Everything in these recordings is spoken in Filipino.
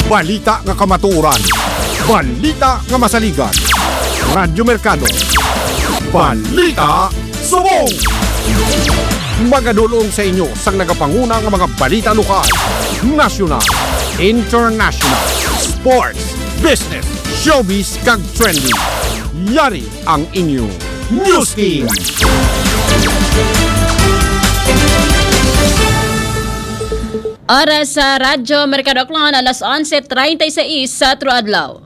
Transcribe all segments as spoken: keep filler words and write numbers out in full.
balita nga kamatuoran, balita nga masaligan. Radyo Mercado, balita subong. Magadulong sa inyo sang nagapanguna nga mga balita lokal, nasyonal, international, sports, business, showbiz kag trending. Yari ang inyong News Team. Oras sa Radyo Mercado Aklan, alas onse treinta y seis sa Truadlaw.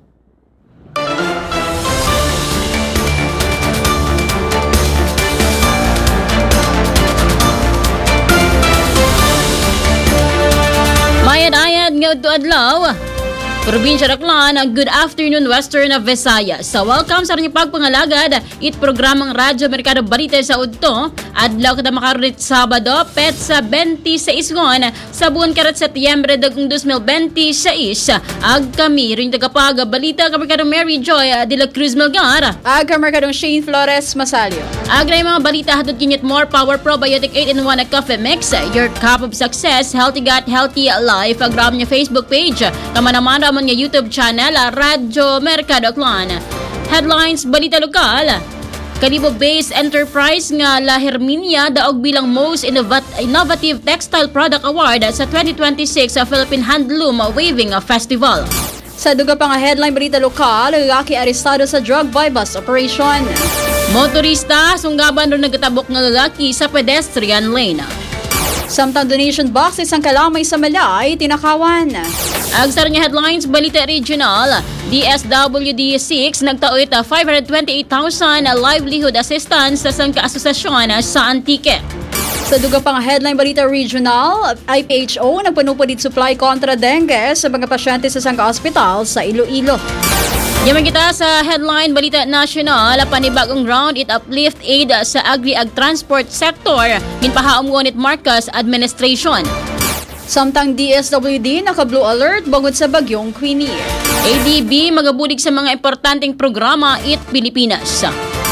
Mayad-ayad nga ito adlaw. Probinsya Aklan, good afternoon Western Visayas. Sa welcome sa rin pagpangalagad, it programang Radyo Mercado Balita sa Udto. Adlaw kada makarulit Sabado, pet sa twenty-six ngon sa buwan karat Setyembre dagong twenty twenty-six. Ag kami rin tagapag balita ka Mercado Mary Joy de la Cruz Melgar. Ag ka Mercadong Shane Flores Masalio. Ag na mga balita hatod kinyit more power probiotic eight in one na coffee mix. Your cup of success, healthy gut, healthy life. Agram niya Facebook page. Kaman-naman ramon nga YouTube channel, Radyo Mercado Aklan. Headlines, balita lokal. Kalibo-based enterprise nga La Herminia daog bilang Most Innovat- Innovative Textile Product Award sa twenty twenty-six sa Philippine Handloom Weaving Festival. Sa duga pa nga headline balita lokal, lalaki arestado sa drug bypass operation. Motorista, sunggaban ron nagatabok nga lalaki sa pedestrian lane. Samtang donation box isang kalamay sa Malay, tinakawan. Agsar nga headlines, balita regional, D S W D six nagtauit five hundred twenty-eight thousand livelihood assistance sa sang kaasosasyon sa Antique. Sa duga pang headline balita regional, I P H O nagpanupodid supply kontra dengue sa mga pasyente sa sang hospital sa Iloilo. Yaman kita sa headline balita national, panibagong round it uplift aid sa agri-ag transport sector ginpahaom ngunit Marcos administration. Samtang D S W D naka-blue alert bangod sa bagyong Queenie. A D B magabulig sa mga importanteng programa it Pilipinas.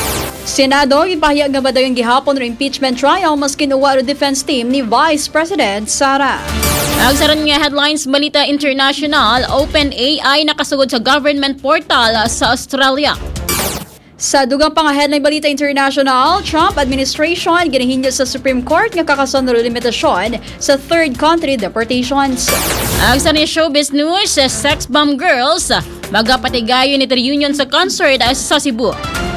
Senado ipahayag nga ba daw yung gihapon ng impeachment trial mas kinuha ng defense team ni Vice President Sara. Agsaran nga headlines balita international, OpenAI nakasugod sa government portal sa Australia. Sa dugang pang headline balita international, Trump administration ginahinyo sa Supreme Court nga kakasunod limitasyon sa third country deportations. Agsaran nga showbiz news, sex bomb girls magapatigayon ni reunion sa concert sa Cebu.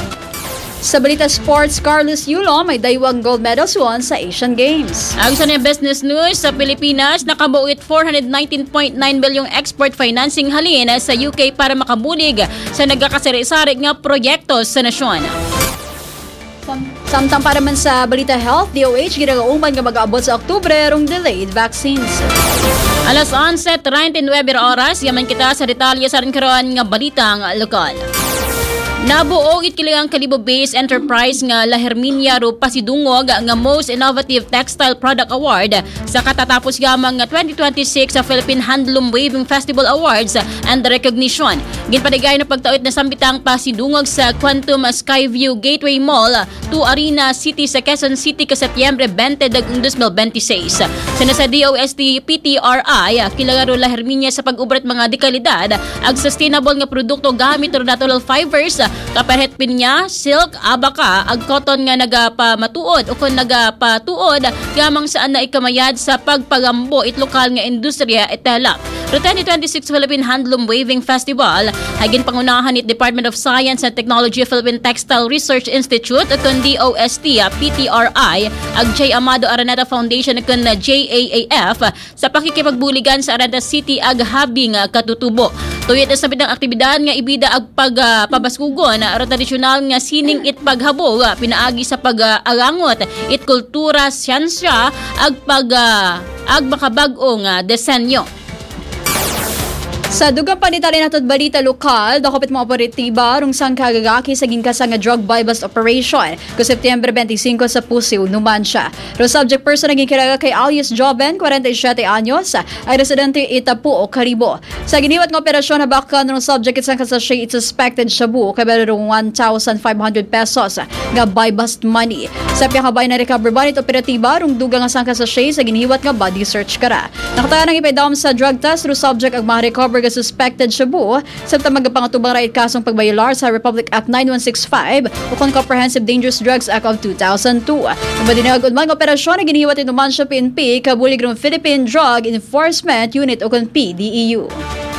Sa balita sports, Carlos Yulo may daywang gold medals won sa Asian Games. Ang sa business news, sa Pilipinas, nakabuit four hundred nineteen point nine bilyong export financing halin sa U K para makabulig sa nagkakasari-sari nga proyekto sa nasyon. Samtang para man sa balita health, D O H ginagauman nga mag-aabot sa Oktubre rong delayed vaccines. Alas onse treinta y nueve oras, yaman kita sa detalye sa rin karoon nga balitang lokal. Nabuo it kilang Kalibo-based enterprise nga La Herminia ro pasidungog nga Most Innovative Textile Product Award sa katatapos gamang nga twenty twenty-six sa Philippine Handloom Weaving Festival Awards and Recognition. Ginpadigay na pagtauit na sambitang pasidungog sa Quantum Skyview Gateway Mall to Arena City sa Quezon City ka Setyembre twenty dagong twenty twenty-six. Sina sa D O S T P T R I kilala ro La Herminia sa pag-ubrat mga dekalidad ag sustainable nga produkto gamit ro natural fibers kaparet pinya, silk, abaka, ag cotton nga nagapamatuod o kung nagapatuod gamang saan na ikamayad sa pagpagambo it lokal nga industriya itala. Ro twenty twenty-six Philippine Handloom Weaving Festival hagin pangunahan it Department of Science and Technology Philippine Textile Research Institute at kun D O S T P T R I ag J. Amado Araneta Foundation at kun J A A F sa pakikipagbuligan sa Araneta City ag habing katutubo. Tuyot sa bitang aktibidad nga ibida ag pagpabaskugon ro tradisyonal nga sining it paghabo pinaagi sa pag-arangot it kultura, siyensya ag pag uh, ag makabag-o nga desenyo. Sa dugang panitalin nato balita lokal, dakopit mga operatiba rung sang kagagaki sa ginka nga drug buy-bust operation ko September twenty-five sa Pusiw, Numancia. Ro subject person naging kiraga kay alias Joven, forty-seven anyos, ay residente Itapu, Caribo. Sa giniwat ng operasyon na bakan ng subject isang kasasya it suspected shabu kay rung one thousand five hundred pesos nga buy-bust money. Sa piyakabay na recover ba nito operatiba rung dugang nga sang kasasya sa giniwat nga body search kara. Nakatayan ng ipaydam sa drug test ro subject ang ma-recover ka suspected shabu sa tamagapangatumbang raid kasong pagbayalar sa Republic Act ninety-one sixty-five o kon Comprehensive Dangerous Drugs Act of two thousand two. Nabadinag udman ng operasyon na ginihiwat ito man sa P N P kabulig ng Philippine Drug Enforcement Unit o kon P D E U.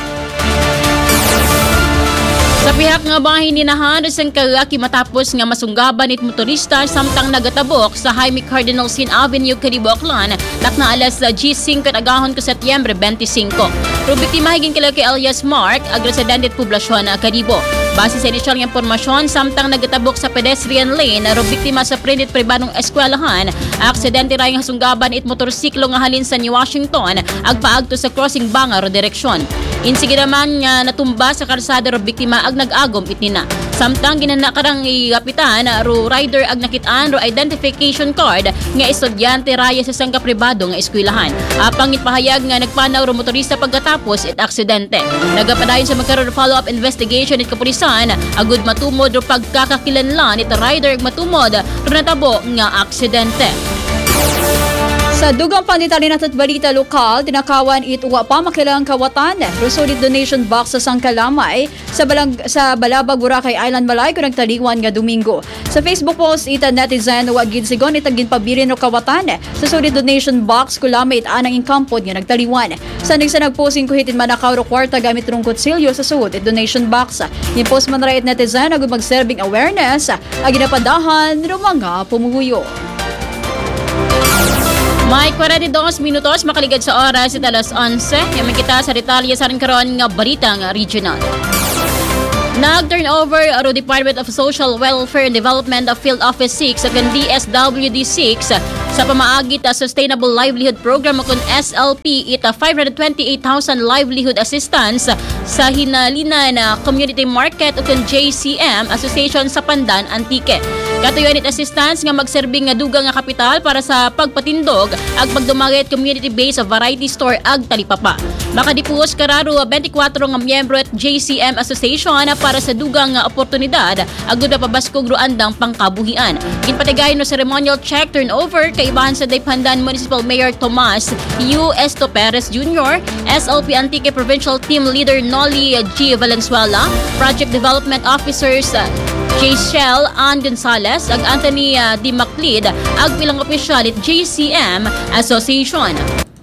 Sa pihak nga bahin ni nahanos ang kagaki matapos nga masunggaban it motorista samtang nagatabok sa Jaime Cardinal Sin Avenue, Caribo, Aklan, nak na alas G five at agahon ko Setyembre twenty-five. Pero biktima higing kila kay alias Mark, ag residente at poblasyon na Caribo. Base sa inisyal ng impormasyon, samtang nagatabok sa pedestrian lane, ro biktima sa prinit pribadong eskwelahan, aksidente ray nga sunggaban it motorsiklo nga halin sa New Washington, ag paagto sa crossing banga ro direksyon. Insige naman nga natumba sa karsada ro biktima ag nag-agom itnina. Samtang ginanakarang igapitan ro rider ag nakitaan ro identification card nga estudyante raya sa sangka pribado nga eskwelahan. Apang itpahayag nga nagpanaw ro motorista pagkatapos it aksidente. Nagapadayon sa magkaroon follow-up investigation it kapulisan agud matumod ro pagkakakilanlan it rider ag matumod ro natabo nga aksidente. Sa dugang panditalin natin balita lokal, tinakawan it uwa pa makilang kawatan. Rosolid donation box sa Sangkalamay sa, balang, sa Balabag, Boracay Island, Malay kung nagtaliwan nga Domingo. Sa Facebook post, ita netizen uwa ginsigon itagin pabirin o kawatan. Sa solid donation box, kulamay it anang inkampod nga nagtaliwan. Sa nagsa nagposing kuhitin manakaw ro kwarta gamit rong kutsilyo sa suot it donation box. Yung post man right netizen agud mag-serving awareness ag ginapadahan ro mga pumuhuyo. May forty-two minutos makaligad sa oras at alas onse. Yaman kita sa detalye sa rin karoon nga balitang regional. Nag-turnover ang Department of Social Welfare and Development of Field Office six at D S W D six sa pamaagi ta Sustainable Livelihood Program o S L P ita five hundred twenty-eight thousand livelihood assistance sa hinalinan na Community Market o J C M Association sa Pandan, Antique. Katuyon it assistance nga magserbing nga dugang nga kapital para sa pagpatindog ag pagdumagit community-based variety store ag talipapa. Makadipuos kararo twenty-four nga miyembro at J C M Association para sa dugang nga oportunidad agud na pabaskog ro andang pangkabuhian. Ginpatigayon no ceremonial check turnover kay ibahan sa Pandan Municipal Mayor Tomas U. Esto Perez Junior, S L P Antique Provincial Team Leader Nolly G. Valenzuela, Project Development Officers J. Shell Ann Gonzalez ag Anthony uh, D. Macleod ag bilang opisyal at J C M Association.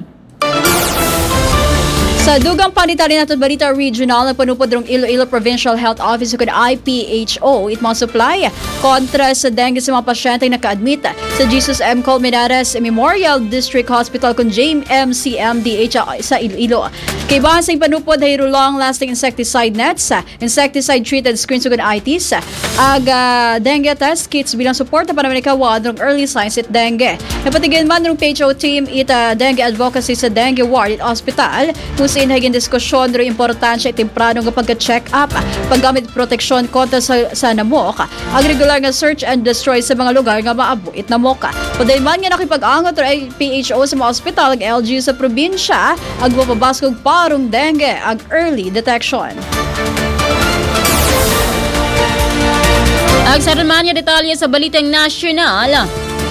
Sa dugang panitalin natin balita regional na panupod rong Iloilo Provincial Health Office o I P H O it mga supply kontra sa dengue sa mga pasyente na ka-admit sa Jesus M. Colmenares Memorial District Hospital kung J M C M D H sa Iloilo. Kay bahasang panupod ay long-lasting insecticide nets, insecticide-treated screens o I Ts, ag uh, dengue test kits bilang suporta para manikawad ng early signs at dengue. Napatigyan man ng P H O team ita dengue advocacy sa dengue ward at hospital kung sa inhaging diskusyon ro importansya at temprano nga pagka-check up, paggamit proteksyon kontra sa, sa namok, ang regular nga search and destroy sa mga lugar nga maabuit na moka. Paday man nga nakipag-angot ro ay P H O sa mga hospital ag L G U sa probinsya, ag mapabaskog parong dengue ag early detection. Ag sa man nga detalye sa Balitang Nasyonal.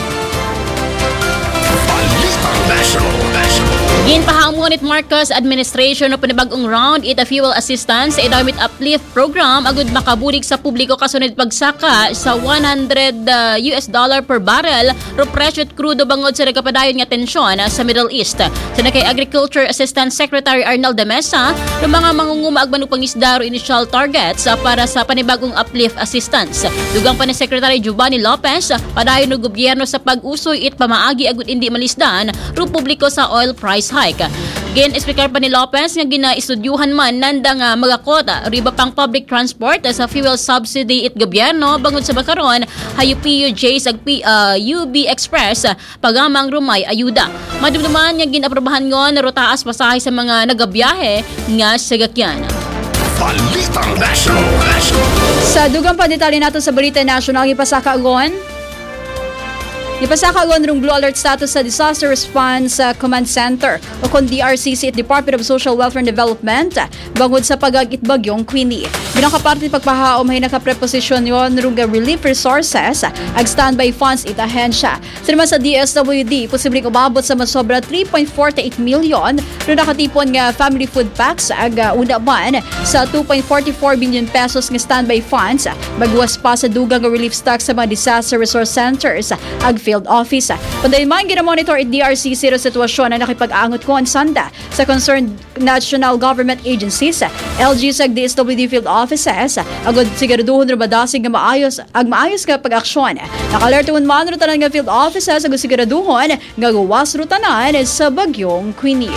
Balitang National. Ginpahamon it Marcos administration o panibagong round it a fuel assistance sa idamit uplift program agud makabulig sa publiko kasunod pagsaka sa one hundred uh, U S dollar per barrel ro presyo krudo bangod sa nagapadayon nga tensyon uh, sa Middle East. Sa kay Agriculture Assistant Secretary Arnel de Mesa ro mga mangunguma ag manupangisda ro initial targets uh, para sa panibagong uplift assistance. Dugang pa ni Secretary Giovanni Lopez uh, padayon ng gobyerno sa pag-usoy it pamaagi agud indi malisdan ro publiko sa oil price hike. Gin speaker pa ni Lopez nga ginaistudyuhan man nanda nga magakota riba pang public transport sa fuel subsidy it gobyerno bangod sa bakaron hayo P U J sa uh, U B Express pagamang rumay ayuda. Madumduman nga ginaprobahan ngon rutaas pasahay sa mga nagabiyahe nga sagakyan. Balitang National. Sa dugang pandetalye nato sa Balita National, ipasaka agon. Ipasaka agon rong Blue Alert status sa Disaster Response uh, Command Center o kon D R C C at Department of Social Welfare and Development bangod sa pagagit bagyong Queenie. Bilang kaparte pagpahaom ay nakapreposisyon yon rong relief resources ag standby funds it ahensya. Sa naman sa D S W D, posibleng umabot sa masobra three point four eight million ro nakatipon nga family food packs ag uh, una man sa two point four four billion pesos nga standby funds bagwas pa sa dugang nga relief stocks sa mga disaster resource centers ag field office. Pandayon man ginamonitor it D R C C ro sitwasyon na nakipag-angot ko ang sanda sa concerned national government agencies, L G sa D S W D field offices, agod siguraduhon ro badasig nga maayos ag maayos nga pag-aksyon. Naka-alertuhon man ro tanan nga field offices agod siguraduhon nga gawas ro tanan sa bagyong Queenie.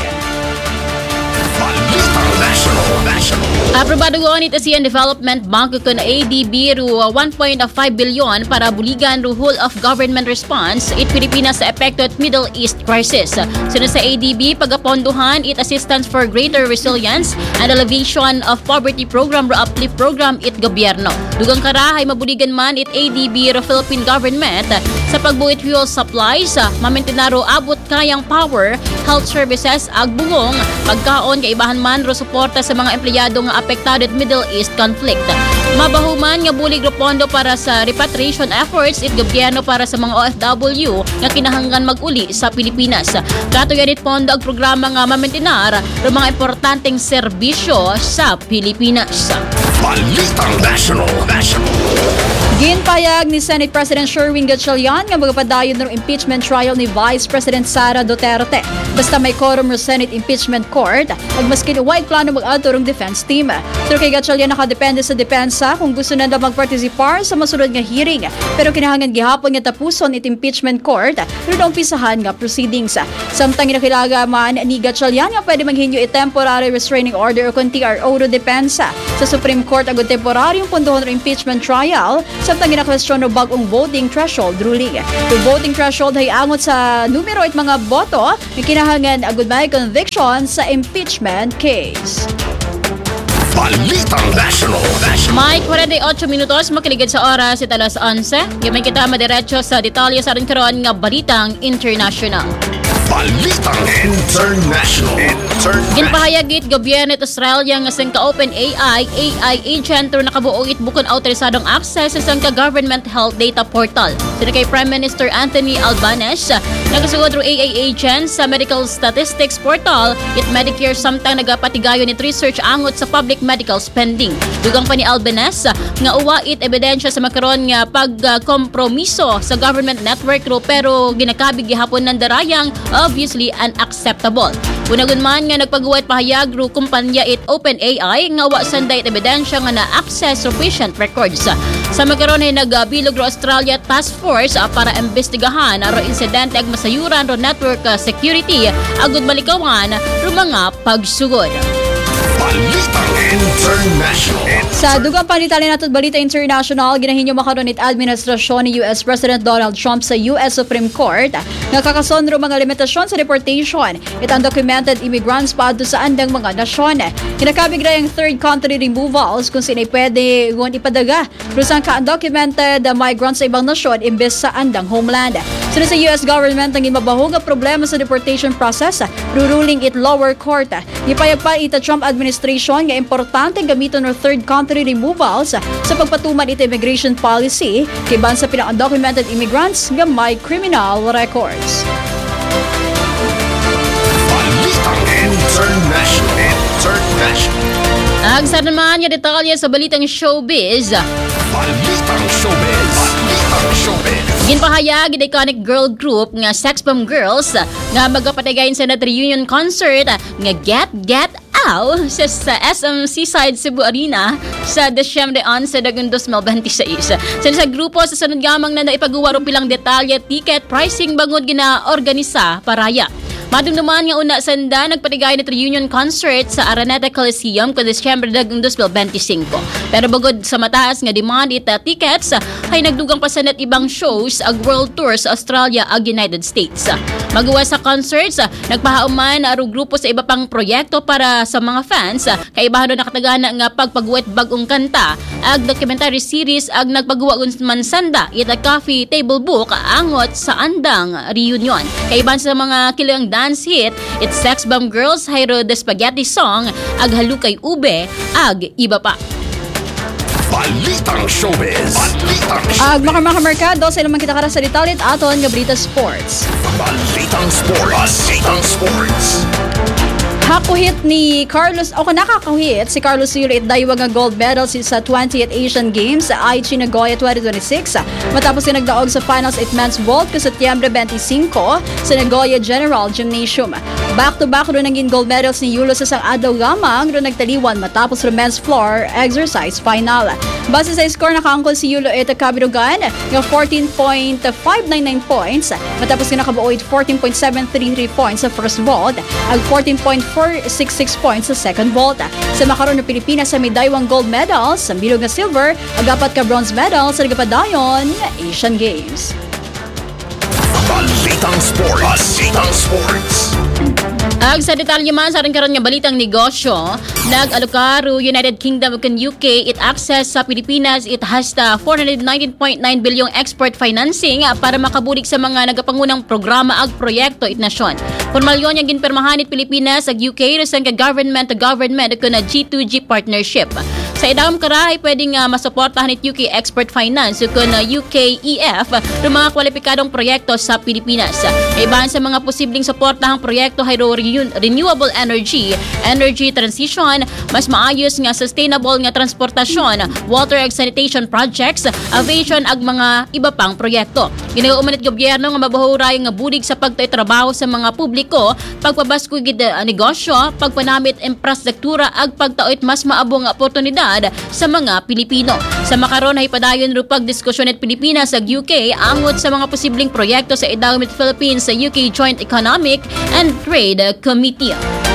Aprobado gawon it ASEAN Development Bank kun A D B ru one point five billion para buligan ru whole of government response it Pilipinas sa epekto at Middle East crisis. Sino sa A D B pagaponduhan it assistance for greater resilience and elevation of poverty program ru uplift program it gobyerno. Dugang karahay mabuligan man it A D B ru Philippine government sa pagbuhit fuel supplies, mamentenaro abot kayang power, health services ag bungong pagkaon kay ibahan man ro suporta sa mga empleyado nga apektado at Middle East conflict. Mabahuman nga bulig ro pondo para sa repatriation efforts it gobyerno para sa mga O F W nga kinahanglan mag-uli sa Pilipinas. Katuyan it pondo ag programa nga mamentenar ro mga importanteng serbisyo sa Pilipinas. Balitang National. Ginpayag ni Senate President Sherwin Gatchalian nga magpadayon ng impeachment trial ni Vice President Sara Duterte. Basta may quorum ng Senate Impeachment Court ag maskin wide plano mag-adto ng defense team. Pero kay Gatchalian nakadepende sa depensa kung gusto nanda magparticipar sa masunod nga hearing. Pero kinahanglan gihapon nga tapuson it impeachment court pero na umpisahan nga proceedings. Samtang inakilaga man ni Gatchalian nga pwede manghinyo it temporary restraining order o kung T R O ro depensa sa Supreme Court agad temporaryong pundohon ng impeachment trial samtang ginakwestiyon ng bagong voting threshold ruling. The voting threshold ay angot sa numero at mga boto na kinahangan agad may conviction sa impeachment case. Balitang National. May forty-eight minutos makiligid sa oras at alas eleven. Gamay kita madiretso sa detalye sa rin karoon nga balitang international. Balitang International. Ginpahayagit gobyerno at Australia nga sang ka-open A I, A I agent ro nakabuog it bukod autorisadong access sa sang ka-government health data portal. Sino kay Prime Minister Anthony Albanese, nagasugod ro A I agent sa medical statistics portal it Medicare samtang nagapatigayon it research angot sa public medical spending. Dugang pa ni Albanese nga uwa it ebidensya sa makaron nga pagkompromiso sa government network ro pero ginakabig gihapon ng darayang obviously unacceptable. Unagun man nga nagpagawa pahayag ro kumpanya it OpenAI nga wa sanday ebidensya nga na-access ro patient records. Sa magkaroon ay nagabilog ro Australia Task Force uh, para imbestigahan ro insidente ag masayuran ro network uh, security agud balikawan ro mga pagsugod. Balitang International. Sa dugang panitalya nato Balita International, ginahinyo makaron it administrasyon ni U S President Donald Trump sa U S Supreme Court nga kakasonro mga limitasyon sa deportation it undocumented immigrants paadto sa andang mga nasyon. Kinakabig ra ang third country removals kung sinay pwede ngon ipadaga rusang ka-undocumented migrants sa ibang nasyon imbes sa andang homeland. Sunod sa U S government ang imabahog ang problema sa deportation process, ruruling it lower court. Ipayag pa ita Trump administration nga importante gamiton ng third country removals sa pagpatuman ita immigration policy kay ban sa pinaka-undocumented immigrants nga may criminal records. Balitang International. International. Agsa naman yung detalye sa balitang showbiz. Balitang Showbiz. Balitang Showbiz. Ginpahayag ng iconic girl group nga Sex Bomb Girls nga magpapatigayon sa net reunion concert nga Get Get Out sa, sa S M Seaside Cebu Arena sa Desyembre eleven dagon twenty twenty-six. Sa sa grupo sa sunod gamang na naipagawa ro pilang detalye ticket pricing bangod gina-organisa paraya. Madumduman nga una sanda nagpatigay na reunion concert sa Araneta Coliseum kung Disyembre twenty twenty-five. Pero bugod sa mataas nga demand ita tickets, ay nagdugang pasanat ibang shows ag world tour sa Australia ag United States. Magawa sa concerts, nagpahauman aro grupo sa iba pang proyekto para sa mga fans, kaibahan na nakatagana nga pagpagwet bagong kanta, ag documentary series ag nagpagawa man sanda ita coffee table book angot sa andang reunion. Kaibahan sa mga kilang dance hit, It's Sex Bomb Girls, Hyro the Spaghetti Song, ag Halukay Ube, ag iba pa. Balitang Showbiz. Balitang Showbiz. Ag mga mga merkado, sa naman kita kara sa detalit aton nga Balita Sports. Balitang Sports. Balitang Sports. Hakuhit ni Carlos, o nakakahuhit si Carlos Yulo at daywa nga gold medal sa twentieth Asian Games sa Aichi Nagoya twenty twenty-six matapos na nagdaog sa finals eight men's vault ka Setyembre twenty-five sa Nagoya General Gymnasium. Back-to-back ro naging gold medals ni Yulo sa sang adlaw lamang ro nagtaliwan matapos ro men's floor exercise final. Base sa score nakaangkol si Yulo at kabirugan nga fourteen point five nine nine points matapos na nakabuoy fourteen point seven three three points sa first vault ag fourteen point four six six points sa second vault. Sa makaroon ng Pilipinas sa may daywang gold medals, sa bilog na silver, agapat ka bronze medals sa nagapadayon Asian Games. Balitang Sports. Balitang Sports. Ag sa detalye man sa rin karon nga balitang negosyo, nag-alokaro United Kingdom ug U K it access sa Pilipinas it has the four hundred nineteen point nine billion export financing para makabulig sa mga nagapangunang programa ag proyekto it nasyon. Formal yon yang ginpermahan it Pilipinas ag U K resan ka government to government kun na G two G partnership. Sa idam karahay pwedeng uh, masuportahan it U K export finance kun na U K E F ng mga kwalipikadong proyekto sa Pilipinas. Iban sa mga posibleng suportahang proyekto hayro renewable energy, energy transition, mas maayos nga sustainable nga transportasyon, water and sanitation projects, aviation ag mga iba pang proyekto. Ginauman it gobyerno nga mabahuray nga budig sa pagtaytrabaho sa mga publiko, pagpabasko gid uh, negosyo, pagpanamit infrastruktura ag pagtaoit mas maabong oportunidad sa mga Pilipino. Sa makaron ay padayon ro pagdiskusyon at Pilipinas ag U K angot sa mga posibleng proyekto sa idawit Philippines sa U K Joint Economic and Trade Committee.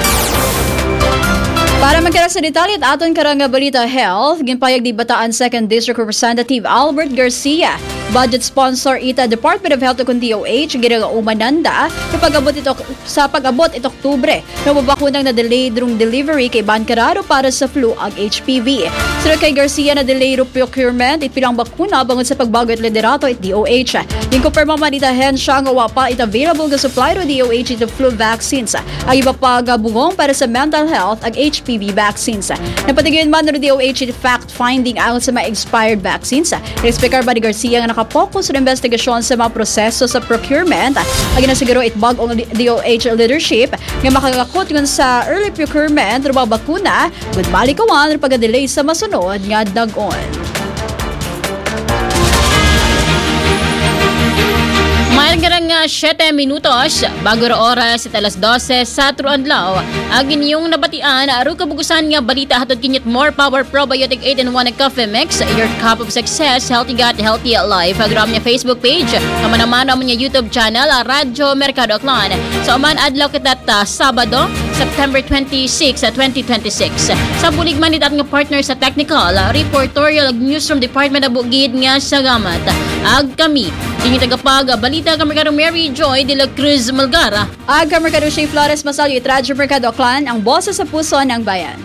Para magkara sa detalye at aton karang balita health, ginpayag di Bataan second District Representative Albert Garcia. Budget sponsor ita Department of Health ug D O H ginanga umananda sa pag-abot ito sa pag-abot ito Oktubre. Nababakunang na delayed rong delivery kay Bancararo para sa flu ag H P V. Sir kay Garcia na delay ro procurement it pilang bakuna bangod sa pagbago at liderato it D O H. Din konfirma man ita hensya nga wa pa it available nga supply ro D O H ito flu vaccines. Ay iba pa gabungong para sa mental health ag H P V vaccines. Napatigyan man ro D O H it fact finding out sa mga expired vaccines. Respectar ba ni Garcia nga nakapokus sa investigasyon sa mga proseso sa procurement ag nasiguro it bag-ong D O H leadership nga makagakot yun sa early procurement ro bakuna good balikawan ro pag-delay sa masunod nga dag-on. Mayroon ka nga siyete minutos bago ra oras sa alas dose sa Truanlaw. Agin yung nabatian, aro kabugusan nga balita hatod kinyit more power probiotic eight in one coffee mix, your cup of success, healthy gut, healthy life. Agram niya Facebook page, kaman-naman ang niya YouTube channel, Radyo Mercado Aklan. So man adlaw kita ta Sabado, September twenty-sixth, twenty twenty-six. Sa bulig man itat nga partner sa technical, reportorial newsroom department na bugid nga sa gamat. Ag kami, tingin tagapag balita ka Mercado Mary Joy de la Cruz Malgara. Ag ka Mercado Shea Flores Masalyo, Radyo Mercado Aklan, ang bosa sa puso ng bayan.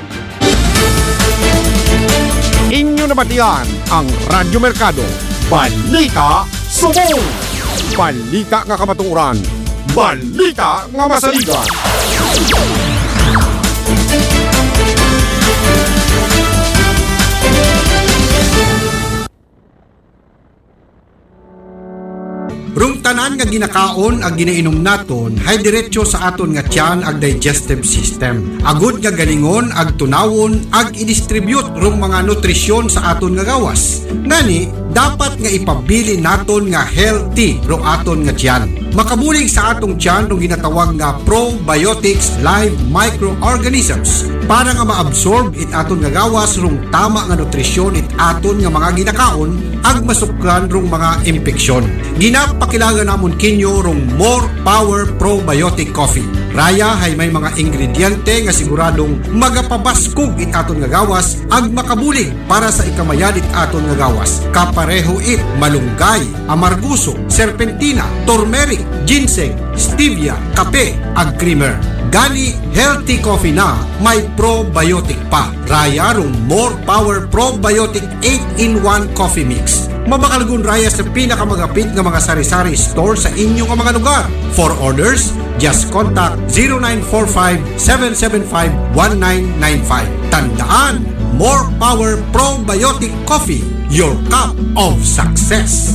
Inyo nabatian ang Radyo Mercado. Balita Subong. Balita nga kamatuoran. Balita nga masaligan. Rung tanan nga ginakaon ag ginainom naton hay diretso sa aton nga tiyan ag digestive system. Agud nga galingon ag tunawon ag i-distribute rung mga nutrisyon sa aton nga gawas. Nani dapat nga ipabili naton nga healthy rung aton nga tiyan. Makabulig sa atong tiyan rung ginatawag nga probiotics live microorganisms para nga ma-absorb it aton nga gawas rung tama nga nutrisyon it aton nga mga ginakaon ag masukran rung mga impeksyon. Ginapakilangan namon kinyo rung More Power Probiotic Coffee. Raya hay may mga ingrediente nga siguradong magapabaskog it aton nga gawas ag makabulig para sa ikamayad it aton nga gawas. Kapareho it malunggay, amarguso, serpentina, turmeric, ginseng, stevia, kape ag creamer. Gani healthy coffee na may probiotic pa. Raya rong More Power Probiotic eight in one Coffee Mix. Mabakalgun raya sa pinakamagapit nga mga sari-sari store sa inyong mga lugar. For orders, just contact zero nine four five, seven seven five, one nine nine five. Tandaan, More Power Probiotic Coffee, your cup of success.